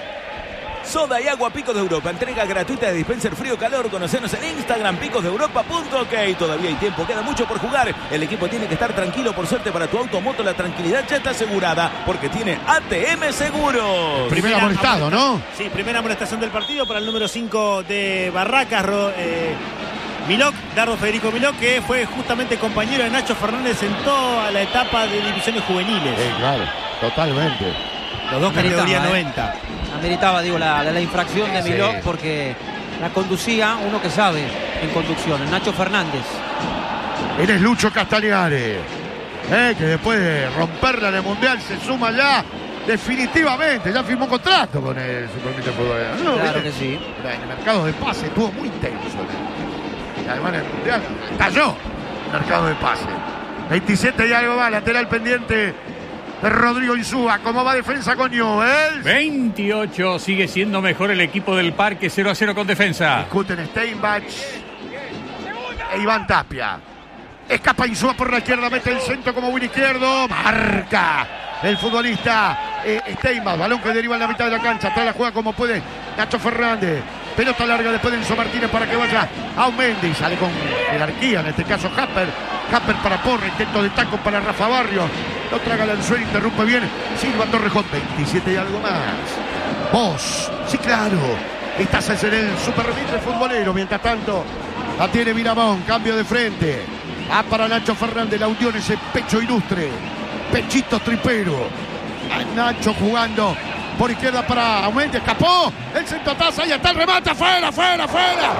Soda y agua Picos de Europa. Entrega gratuita de dispenser frío-calor. Conocenos en Instagram, picos de europa punto ok. Todavía hay tiempo, queda mucho por jugar. El equipo tiene que estar tranquilo. Por suerte para tu auto o moto, la tranquilidad ya está asegurada porque tiene A T M Seguros. Primer amonestado, ¿no? Sí, primera amonestación del partido para el número cinco de Barracas, eh, Milok, Dardo Federico Milok, que fue justamente compañero de Nacho Fernández en toda la etapa de divisiones juveniles. Sí, claro, totalmente. Los dos categorías noventa. Eh. Ameritaba, digo, la, la, la infracción de Milok, sí, porque la conducía uno que sabe en conducción, el Nacho Fernández. Eres Lucho Castañares, eh, que después de romperla en el Mundial se suma ya definitivamente, ya firmó contrato con el Supermitre Futbolero. No, claro ¿viste? Que sí. En el mercado de pase estuvo muy intenso. Y además en el Mundial estalló el mercado de pase. veintisiete y algo más, lateral pendiente de Rodrigo Insúa. ¿Cómo va defensa con Newell's? veintiocho, sigue siendo mejor el equipo del Parque, cero a cero con defensa. Discuten Steinbach e Iván Tapia. Escapa Insúa por la izquierda, mete el centro como buen izquierdo. Marca el futbolista eh, Steinbach. Balón que deriva en la mitad de la cancha. Trae la juega como puede Nacho Fernández. Pelota larga después de Enzo Martínez para que vaya a Aumendi. Sale con jerarquía, en este caso Happer. Happer para Porra, intento de taco para Rafa Barrio. Lo traga el anzuelo, interrumpe bien Silva Torrejón. veintisiete y algo más. Vos, sí claro, estás en el Supermitre Futbolero. Mientras tanto, la tiene Miramón, cambio de frente. Ah, para Nacho Fernández, la unión, ese pecho ilustre. Pechito tripero. Nacho jugando por izquierda para Aumendi, escapó, el centro atrás, ahí está el remate, afuera, afuera, afuera,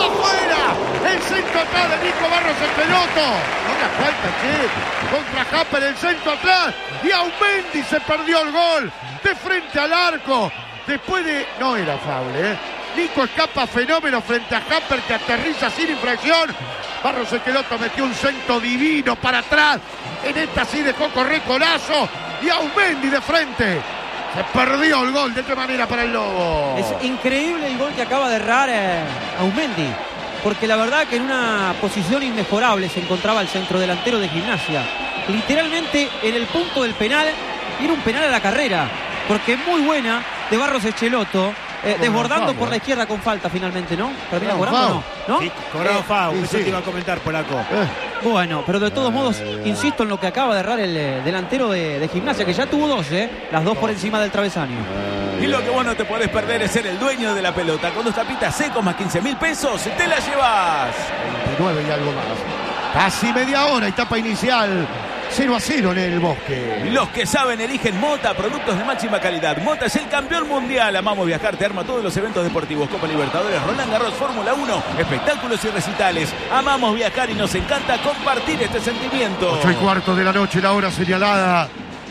afuera, el centro atrás de Nico Barros Schelotto, no la falta, che, contra Happer, el centro atrás, y Aumendi se perdió el gol, de frente al arco, después de, no era foul, eh, Nico escapa fenómeno frente a Happer que aterriza sin infracción, Barros Schelotto metió un centro divino para atrás, en esta sí dejó correr Colazo, y Aumendi de frente. Se perdió el gol, ¿de qué manera para el Lobo? Es increíble el gol que acaba de errar eh, Aumendi, porque la verdad que en una posición inmejorable se encontraba el centrodelantero de Gimnasia. Literalmente en el punto del penal, y era un penal a la carrera, porque muy buena de Barros Schelotto, eh, desbordando foul, por la izquierda con falta finalmente, ¿no? ¿Termina cobrando no? ¿No? Sí, cobrado eh, foul, sí, eso sí. te iba a comentar, Polaco. Eh. Bueno, pero de todos modos, insisto en lo que acaba de errar el eh, delantero de, de Gimnasia, que ya tuvo dos, ¿eh? Las dos por encima del travesaño. Y lo que vos no te podés perder es ser el dueño de la pelota. Con dos tapitas secos más quince mil pesos, te la llevas. veintinueve y algo más. Casi media hora, etapa inicial. cero a cero en el Bosque. Los que saben eligen Mota, productos de máxima calidad. Mota es el campeón mundial. Amamos Viajar te arma todos los eventos deportivos. Copa Libertadores, Roland Garros, Fórmula uno, espectáculos y recitales. Amamos viajar y nos encanta compartir este sentimiento. ocho y cuarto de la noche, la hora señalada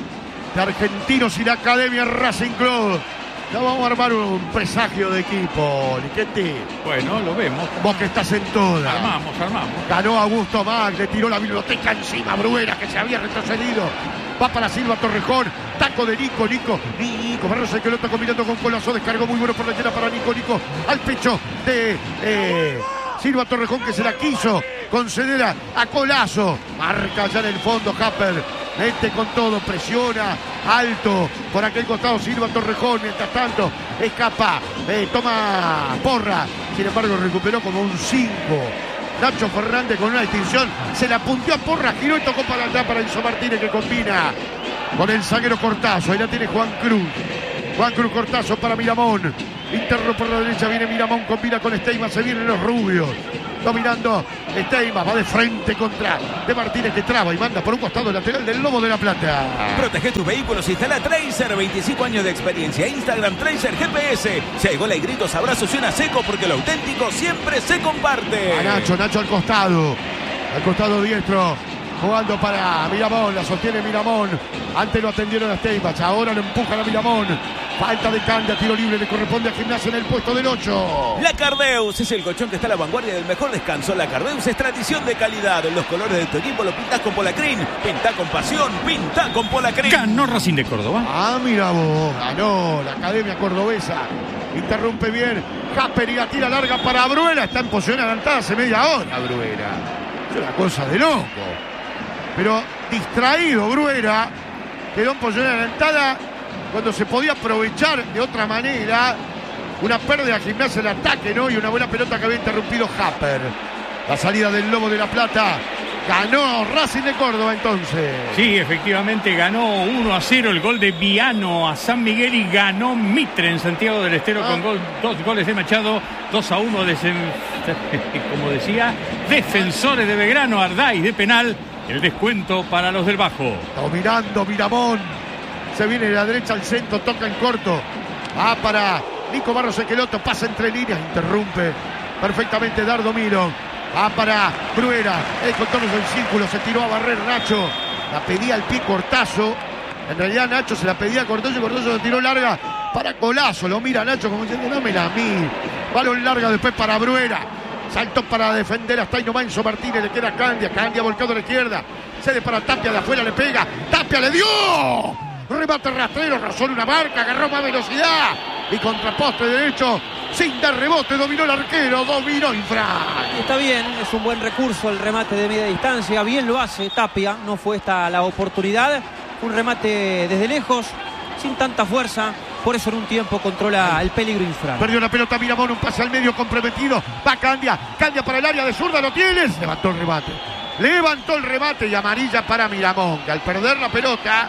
de Argentinos y la Academia Racing Club. Ya vamos a armar un presagio de equipo, Lichetti. Bueno, lo vemos. Vos que estás en toda. Armamos, armamos. Ganó Augusto Mag, le tiró la biblioteca encima a Bruera, que se había retrocedido. Va para Silva Torrejón, taco de Nico, Nico, Nico, Barros Schelotto combinando con Colazo, descargó muy bueno por la llena para Nico, Nico, al pecho de eh, Silva Torrejón, que se la quiso conceder a, a Colazo. Marca ya en el fondo Happer. Mete con todo, presiona, alto, por aquel costado Silva Torrejón, mientras tanto escapa, eh, toma Porra, sin embargo recuperó como un cinco. Nacho Fernández con una distinción, se la punteó a Porra, giró y tocó para allá para Enzo Martínez, que combina con el zaguero Cortazo. Ahí la tiene Juan Cruz. Juan Cruz Cortazo para Miramón. Interno por la derecha, viene Miramón, combina con Steyma, se vienen los rubios. Dominando Steyma, va de frente contra De Martínez, que traba y manda por un costado lateral del Lobo de la Plata. Protege tus vehículos, instala Tracer, veinticinco años de experiencia. Instagram Tracer G P S. Si hay goles, gritos, abrazos y una seco, porque lo auténtico siempre se comparte. A Nacho, Nacho al costado. Al costado diestro. Jugando para Miramón, la sostiene Miramón. Antes lo atendieron a Steyma, ahora lo empujan a Miramón. Falta de Candia, tiro libre, le corresponde a Gimnasia en el puesto del ocho. La Cardeus es el colchón que está a la vanguardia del mejor descanso. La Cardeus es tradición de calidad. Los colores de tu equipo los pintás con Polacrin. Pintá con pasión, pintá con Polacrin. Ganó Racing de Córdoba. Ah, mira vos, ganó la Academia Cordobesa. Interrumpe bien Happer y la tira larga para Bruera. Está en posición adelantada hace media hora Bruera. Es una cosa de loco. Pero distraído Bruera, quedó en posición adelantada cuando se podía aprovechar de otra manera una pérdida de Gimnasia en el ataque, ¿no? Y una buena pelota que había interrumpido Happer. La salida del Lobo de la Plata. Ganó Racing de Córdoba entonces. Sí, efectivamente ganó uno a cero el gol de Viano a San Miguel, y ganó Mitre en Santiago del Estero ah. con gol, dos goles de Machado, dos a uno de, como decía, Defensores de Belgrano, Arday de penal. El descuento para los del Bajo. Dominando Miramón. Se viene de la derecha al centro, toca en corto. Va para Nico Barros Schelotto, pasa entre líneas, interrumpe perfectamente Dardo Miro. Va para Bruera, el contorno del círculo, se tiró a barrer Nacho. La pedía al pie Cortazo. En realidad Nacho se la pedía a Cortazo y Cortazo la tiró larga para Colazo. Lo mira Nacho como diciendo, dámela a mí. Balón larga después para Bruera. Saltó para defender hasta ahí nomás Enzo Martínez, le queda Candia, Candia volcado a la izquierda, cede para Tapia, de afuera le pega, Tapia le dio, remate rastrero, rozó una marca, agarró más velocidad y contraposte derecho, sin dar rebote, dominó el arquero, dominó Infran. Está bien, es un buen recurso el remate de media distancia, bien lo hace Tapia, no fue esta la oportunidad, un remate desde lejos, sin tanta fuerza. Por eso en un tiempo controla el peligro Infran. Perdió la pelota Miramón, un pase al medio comprometido. Va Candia, Candia para el área de zurda, ¿lo tienes? Levantó el remate. Levantó el remate y amarilla para Miramón, que al perder la pelota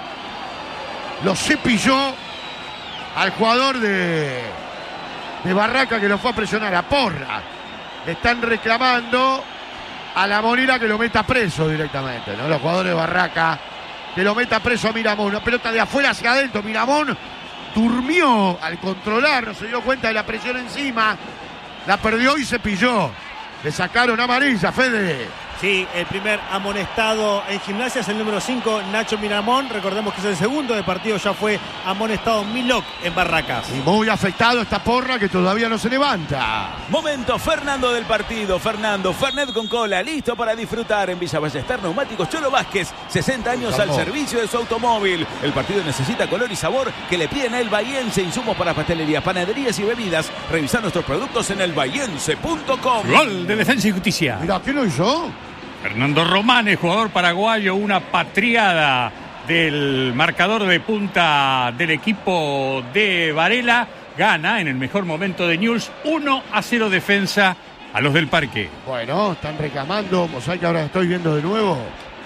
lo cepilló al jugador de, de Barraca, que lo fue a presionar a Porra. Le están reclamando a la Monera que lo meta preso directamente, ¿no? Los jugadores de Barraca que lo meta preso a Miramón. Una pelota de afuera hacia adentro. Miramón durmió al controlar, no se dio cuenta de la presión encima. La perdió y se pilló. Le sacaron amarilla, Fede. Sí, el primer amonestado en Gimnasia es el número cinco, Nacho Miramón. Recordemos que es el segundo de partido, ya fue amonestado Milok en Barracas. Y muy afectado esta porra que todavía no se levanta. Momento Fernando del partido. Fernando, Fernet con cola, listo para disfrutar en Villa Ballester. Neumáticos Cholo Vázquez, sesenta años al servicio de su automóvil. El partido necesita color y sabor que le piden a El Bahiense. Insumos para pastelerías, panaderías y bebidas. Revisar nuestros productos en el bahiense punto com. Gol de Defensa y Justicia. Mira, ¿quién lo hizo? Fernando Romanes, jugador paraguayo, una patriada del marcador de punta del equipo de Varela. Gana en el mejor momento de Newell's, uno a cero Defensa a los del Parque. Bueno, están reclamando, o sea que ahora estoy viendo de nuevo.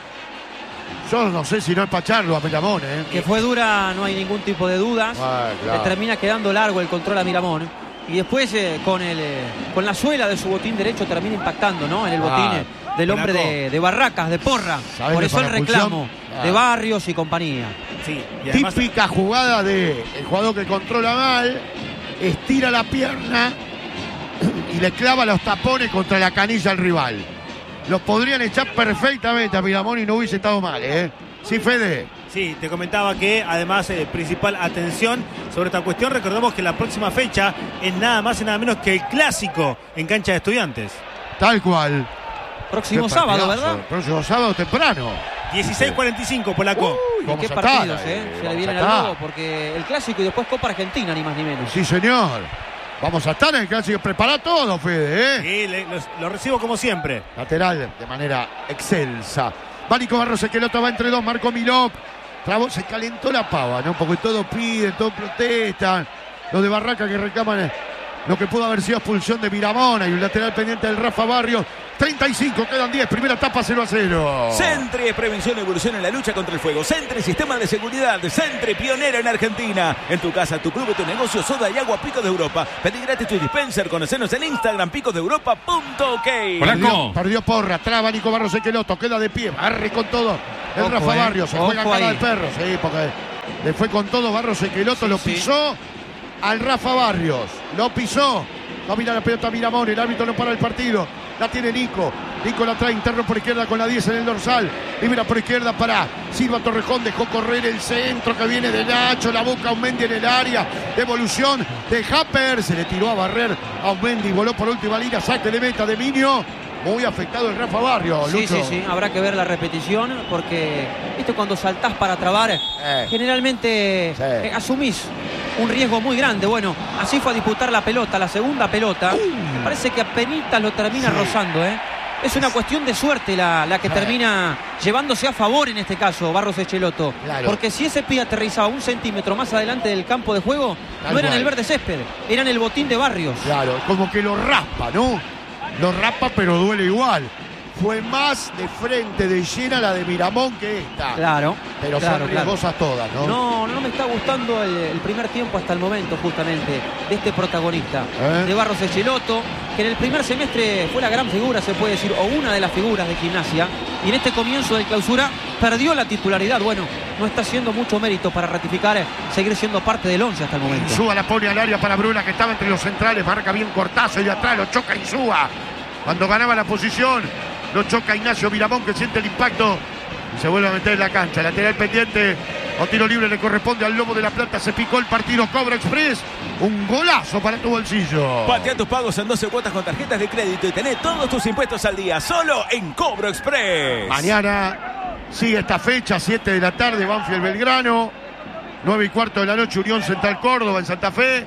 Yo no sé si no es para echarlo a Miramón, ¿eh? Que fue dura, no hay ningún tipo de dudas. Ah, claro. Le termina quedando largo el control a Miramón. Y después eh, con, el, eh, con la suela de su botín derecho termina impactando, ¿no? En el botín eh, del hombre de, de Barracas, de Porra. Por eso el reclamo ah. de Barrios y compañía. Sí, y además... Típica jugada de el jugador que controla mal, estira la pierna y le clava los tapones contra la canilla al rival. Los podrían echar perfectamente a Miramón y no hubiese estado mal, ¿eh? Sí, Fede. Sí, te comentaba que además eh, principal atención sobre esta cuestión. Recordemos que la próxima fecha es nada más y nada menos que el clásico en cancha de Estudiantes. Tal cual. Próximo sábado, ¿verdad? Próximo sábado temprano. dieciséis cuarenta y cinco, Polaco. Uy, qué partidos, ¿eh? Se le vienen al lobo porque el clásico y después Copa Argentina, ni más ni menos. Sí, señor. Vamos a estar en el clásico. Prepara todo, Fede, ¿eh? Sí, le, los, lo recibo como siempre. Lateral de manera excelsa. Va Nico Barros, el que el otro va entre dos. Marco Milok. Trabó, se calentó la pava, ¿no? Porque todos piden, todos protestan. Los de Barraca que reclaman lo que pudo haber sido expulsión de Miramón. Y un lateral pendiente del Rafa Barrios. treinta y cinco, quedan diez, primera etapa cero a cero. Sentre, prevención y evolución en la lucha contra el fuego. Sentre, sistema de seguridad. Sentre, pionero en Argentina. En tu casa, tu club, tu negocio, soda y agua, Picos de Europa. Pedí gratis tu dispenser. Conocenos en Instagram, picos de europa punto ok. Perdió, perdió Porra, traba Nico Barros Equeloto, queda de pie, barre con todo el Ojo, Rafa eh. Barrios, se Ojo juega cara del perro, sí, porque le fue con todo Barros Equeloto, sí, lo pisó sí. al Rafa Barrios, lo pisó, no mira la pelota Miramón, el árbitro no para el partido. La tiene Nico. Nico la trae interno por izquierda con la diez en el dorsal. Libera por izquierda para Silva Torrejón. Dejó correr el centro que viene de Nacho. La busca Aumendi en el área. Devolución de Happer. Se le tiró a barrer a Aumendi. Voló por última línea. Saque de meta de Minio. Muy afectado el Rafa Barrios. Sí, sí, sí. Habrá que ver la repetición porque, viste, cuando saltás para trabar, eh. generalmente sí. eh, asumís un riesgo muy grande. Bueno, así fue a disputar la pelota, la segunda pelota. Uh. Me parece que apenas lo termina sí. rozando, ¿eh? Es una cuestión de suerte la, la que sí. termina llevándose a favor en este caso Barros Echeloto. Claro. Porque si ese pie aterrizaba un centímetro más adelante del campo de juego, Tal no era en el verde césped, era en el botín de Barrios. Claro, como que lo raspa, ¿no? Lo raspa, pero duele igual. Fue más de frente de llena la de Miramón que esta. Claro. Pero claro, son riesgosas claro. todas, ¿no? No, no me está gustando el, el primer tiempo hasta el momento, justamente, de este protagonista, ¿Eh? de Barros Echeloto, que en el primer semestre fue la gran figura, se puede decir, o una de las figuras de Gimnasia, y en este comienzo de clausura perdió la titularidad. Bueno, no está haciendo mucho mérito para ratificar, seguir siendo parte del once hasta el momento. Insúa la pone al área para Bruna, que estaba entre los centrales, marca bien Cortazo y de atrás lo choca Insúa. Cuando ganaba la posición, lo choca Ignacio Miramón, que siente el impacto y se vuelve a meter en la cancha. Lateral pendiente, o tiro libre le corresponde al Lobo de la Plata. Se picó el partido Cobra Express. Un golazo para tu bolsillo. Patea tus pagos en doce cuotas con tarjetas de crédito y tené todos tus impuestos al día, solo en Cobra Express. Mañana sigue esta fecha, siete de la tarde, Banfield Belgrano. nueve y cuarto de la noche, Unión Central Córdoba en Santa Fe.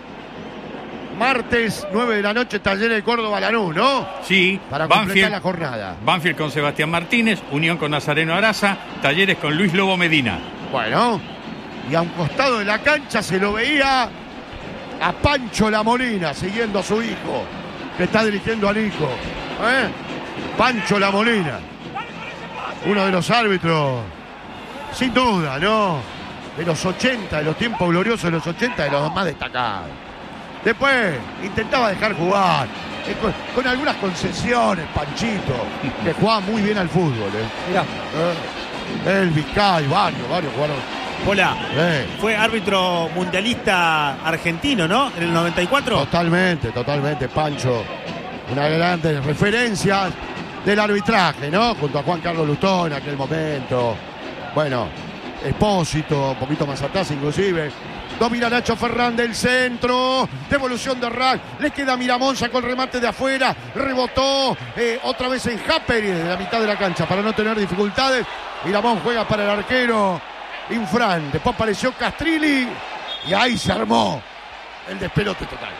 Martes, nueve de la noche, Talleres de Córdoba Lanús, ¿no? Sí. Para completar la jornada. Banfield con Sebastián Martínez, Unión con Nazareno Araza, Talleres con Luis Lobo Medina. Bueno, y a un costado de la cancha se lo veía a Pancho La Molina, siguiendo a su hijo, que está dirigiendo a Nico. ¿Eh? Pancho La Molina, uno de los árbitros, sin duda, ¿no? De los ochenta, de los tiempos gloriosos de los ochenta, de los más destacados. Después intentaba dejar jugar, eh, con, con algunas concesiones, Panchito, que jugaba muy bien al fútbol. Eh. Mirá. Eh, el Vizcay, varios, varios jugaron. Hola, Eh. fue árbitro mundialista argentino, ¿no? En el noventa y cuatro. Totalmente, totalmente, Pancho. Una grande referencia del arbitraje, ¿no? Junto a Juan Carlos Lustó en aquel momento. Bueno, Espósito, un poquito más atrás inclusive. Domina Nacho Fernández, el centro. Devolución de Rack. Le queda Miramón, sacó el remate de afuera. Rebotó eh, otra vez en Japper desde la mitad de la cancha para no tener dificultades. Miramón juega para el arquero Infran. Después apareció Castrilli y ahí se armó el despelote total.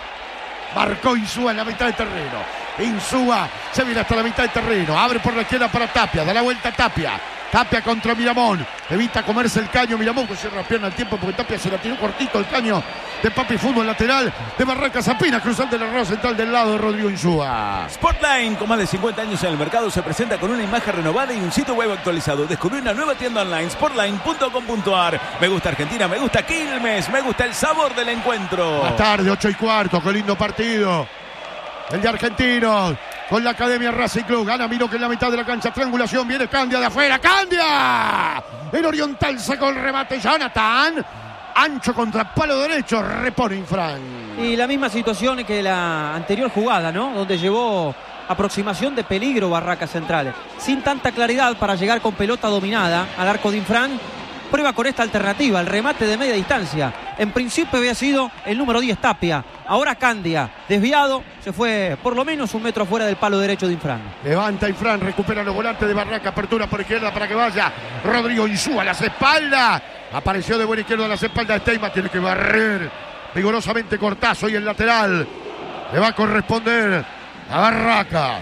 Marcó Insúa en la mitad del terreno. Insúa se viene hasta la mitad del terreno. Abre por la izquierda para Tapia. Da la vuelta a Tapia. Tapia contra Miramón. Evita comerse el caño. Miramón que cierra la pierna al tiempo porque Tapia se la tiró cortito el caño de Papi Fútbol lateral de Barracas apenas cruzando el error central del lado de Rodrigo Insúa. Sportline, con más de cincuenta años en el mercado, se presenta con una imagen renovada y un sitio web actualizado. Descubrí una nueva tienda online, sportline punto com punto a r. Me gusta Argentina, me gusta Quilmes, me gusta el sabor del encuentro. Más tarde, ocho y cuarto, qué lindo partido. El de Argentinos con la Academia Racing Club. Gana Miro que en la mitad de la cancha. Triangulación. Viene Candia de afuera. ¡Candia! El Oriental sacó el remate. Jonathan. Ancho contra palo derecho. Repone Infran. Y la misma situación que la anterior jugada, ¿no? Donde llevó aproximación de peligro Barracas Central. Sin tanta claridad para llegar con pelota dominada al arco de Infran. Prueba con esta alternativa, el remate de media distancia. En principio había sido el número diez, Tapia. Ahora Candia, desviado, se fue por lo menos un metro fuera del palo derecho de Infran. Levanta Infran, recupera los volantes de Barraca. Apertura por izquierda para que vaya Rodrigo Insúa a las espaldas. Apareció de buena izquierda a las espaldas de Steima. Tiene que barrer vigorosamente Cortazo y el lateral. Le va a corresponder a Barraca.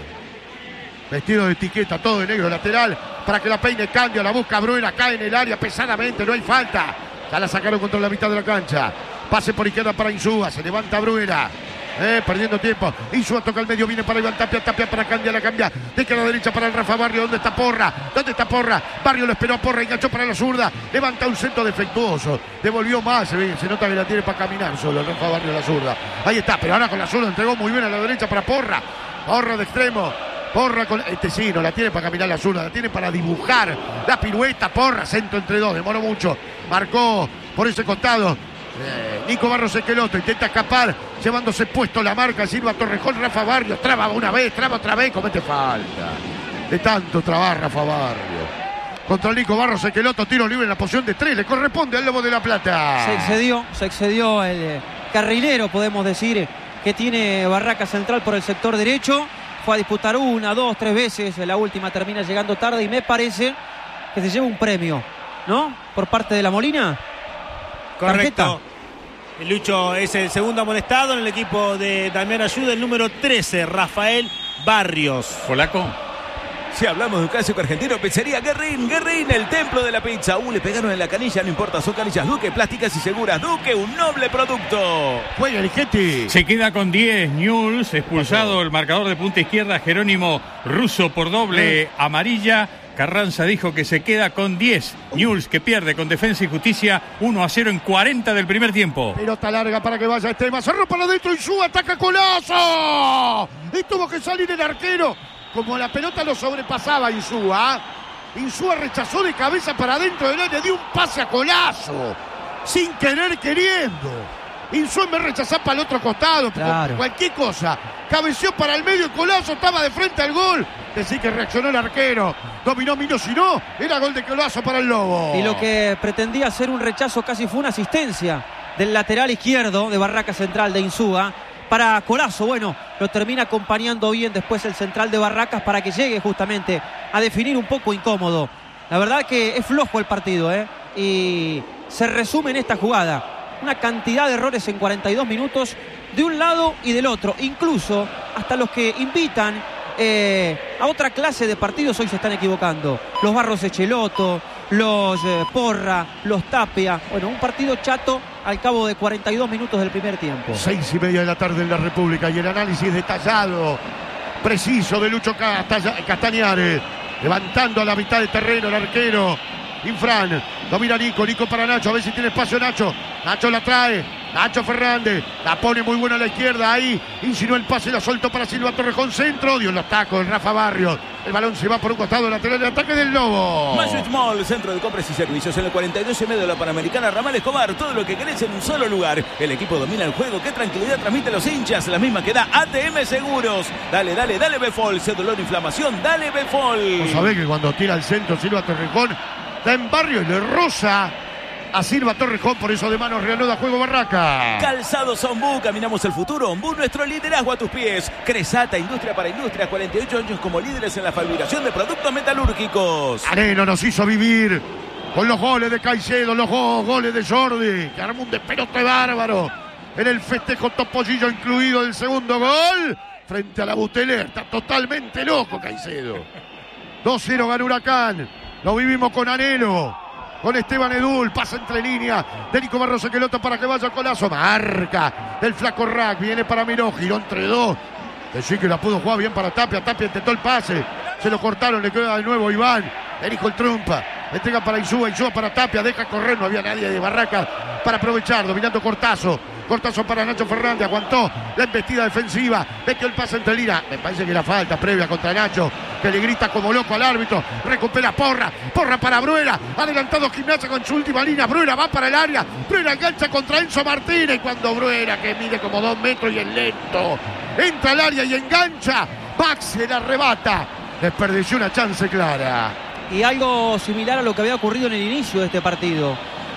Vestido de etiqueta, todo de negro, lateral, para que la peine Candia, la busca Bruera, cae en el área pesadamente, no hay falta. Ya la sacaron contra la mitad de la cancha. Pase por izquierda para Insúa, se levanta Bruera. Eh, perdiendo tiempo. Insúa toca el medio, viene para Iván Tapia, Tapia para Candia, la cambia. De izquierda a derecha para el Rafa Barrio. ¿Dónde está Porra? ¿Dónde está Porra? Barrio lo esperó a Porra, enganchó para la zurda. Levanta un centro defectuoso. Devolvió más, se, ve, se nota que la tiene para caminar solo el Rafa Barrio la zurda. Ahí está, pero ahora con la zurda entregó muy bien a la derecha para Porra. Porra de extremo. Porra con este sí, no la tiene para caminar la zurda, la tiene para dibujar la pirueta. Porra, centro entre dos, demoró mucho. Marcó por ese costado. Eh, Nico Barros Esqueloto intenta escapar, llevándose puesto la marca. Silva Torrejón, Rafa Barrio, traba una vez, traba otra vez, comete falta. De tanto trabar Rafa Barrio. Contra Nico Barros Esqueloto, tiro libre en la posición de tres, le corresponde al Lobo de la Plata. Se excedió, se excedió el eh, carrilero, podemos decir, que tiene Barraca Central por el sector derecho. Fue a disputar una, dos, tres veces. La última termina llegando tarde y me parece que se lleva un premio, ¿no? Por parte de la Molina. Correcto. El Lucho es el segundo amonestado en el equipo de Damián Ayuda, el número trece, Rafael Barrios. Polaco. Si hablamos de un clásico argentino, pizzería Guerrín, Guerrín, el templo de la pizza. Uh, le pegaron en la canilla, no importa, son canillas Duque, plásticas y seguras. Duque, un noble producto. Juega el Getty. Se queda con diez Newell's, expulsado el marcador de punta izquierda Jerónimo Russo por doble Eh. amarilla. Carranza dijo que se queda con diez. Newell's que pierde con Defensa y Justicia uno a cero en cuarenta del primer tiempo. Pelota larga para que vaya Estema. Cerró para adentro y Insúa, ataca Colazo. Y tuvo que salir el arquero. Como la pelota lo sobrepasaba Insúa. Insúa rechazó de cabeza para adentro del área, dio un pase a Colazo. Sin querer queriendo. Insúa en vez de rechazar para el otro costado. Claro. Cualquier cosa. Cabeció para el medio y Colazo estaba de frente al gol. Decir que reaccionó el arquero. Dominó Mino, si no, era gol de Colazo para el Lobo. Y lo que pretendía ser un rechazo casi fue una asistencia del lateral izquierdo de Barraca Central de Insúa para Colazo. Bueno, lo termina acompañando bien después el central de Barracas para que llegue justamente a definir un poco incómodo. La verdad que es flojo el partido, ¿eh? Y se resume en esta jugada. Una cantidad de errores en cuarenta y dos minutos de un lado y del otro. Incluso hasta los que invitan eh, a otra clase de partidos hoy se están equivocando. Los Barros Echeloto, los eh, Porra, los Tapia. Bueno, un partido chato al cabo de cuarenta y dos minutos del primer tiempo. Seis y media de la tarde en la República y el análisis detallado, preciso de Lucho Castalla, Castañares, levantando a la mitad de terreno el arquero Infran. Domina Nico, Nico para Nacho, a ver si tiene espacio Nacho. Nacho la trae, Nacho Fernández, la pone muy buena a la izquierda, ahí insinuó el pase, la soltó para Silva Torrejón, centro, dio los tacos el Rafa Barrios. El balón se va por un costado lateral de ataque del Lobo. Magic Mall, centro de compras y servicios en el cuarenta y dos y medio de la Panamericana Ramal Escobar. Todo lo que querés en un solo lugar. El equipo domina el juego. Qué tranquilidad transmite los hinchas. La misma que da A T M Seguros. Dale, dale, dale Befol. Si dolor, inflamación, dale Befol. Vos sabés que cuando tira al centro Silva Torrejón, da en barrio y le roza a Silva Torrejón, por eso de manos reanuda juego Barraca. Calzados Ombú, caminamos el futuro. Ombú, nuestro liderazgo a tus pies. Cresata, industria para industria, cuarenta y ocho años como líderes en la fabricación de productos metalúrgicos. Areno nos hizo vivir con los goles de Caicedo, los go goles de Jordi, que armó un despelote bárbaro en el festejo Topollillo incluido del segundo gol frente a la Buteler. Está totalmente loco Caicedo. dos cero gana Huracán. Lo vivimos con anhelo. Con Esteban Edul, pasa entre líneas de Nico Barros Echeloto para que vaya al colazo. Marca el flaco Rack, viene para Miró, giró entre dos. Decí que la pudo jugar bien para Tapia. Tapia intentó el pase, se lo cortaron, le queda de nuevo Iván. Erijo el trompa, entrega para Insúa, Insúa para Tapia, deja correr, no había nadie de Barraca para aprovechar, dominando Cortazo. Cortazo para Nacho Fernández, aguantó la embestida defensiva, metió el pase entre Lira. Me parece que la falta previa contra Nacho, que le grita como loco al árbitro. Recupera Porra, Porra para Bruera, adelantado Gimnasia con su última línea. Bruera va para el área, Bruera engancha contra Enzo Martínez. Y cuando Bruera, que mide como dos metros y es lento, entra al área y engancha, Max se la arrebata, desperdició una chance clara. Y algo similar a lo que había ocurrido en el inicio de este partido.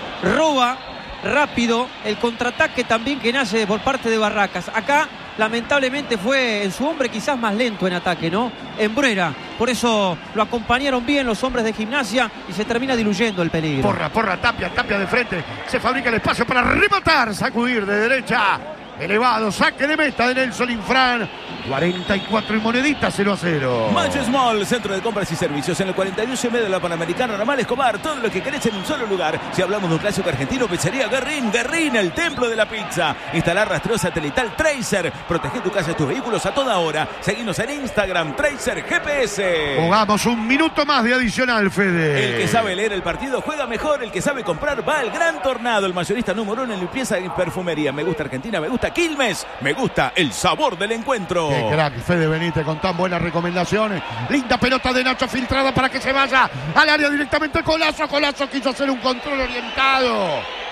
Roba rápido el contraataque también que nace por parte de Barracas. Acá lamentablemente fue en su hombre quizás más lento en ataque, ¿no? En Bruera. Por eso lo acompañaron bien los hombres de Gimnasia y se termina diluyendo el peligro. Porra, Porra, Tapia, Tapia de frente. Se fabrica el espacio para rematar, sacudir de derecha. Elevado, saque de meta de Nelson Infran. cuarenta y cuatro y monedita, cero a cero. Magic Mall, centro de compras y servicios en el cuarenta y dos y medio de la Panamericana Ramal Escobar. Todo lo que querés en un solo lugar. Si hablamos de un clásico argentino, pizzería Guerrín. Guerrín, el templo de la pizza. Instalar rastreo satelital Tracer. Protege tu casa y tus vehículos a toda hora. Seguinos en Instagram, Tracer G P S. Jugamos un minuto más de adicional, Fede. El que sabe leer el partido juega mejor. El que sabe comprar va al Gran Tornado. El mayorista número uno en limpieza y perfumería. Me gusta Argentina, me gusta Quilmes. Me gusta el sabor del encuentro. Qué crack, Fede Benítez, con tan buenas recomendaciones. Linda pelota de Nacho filtrada para que se vaya al área directamente. Colazo, Colazo quiso hacer un control orientado.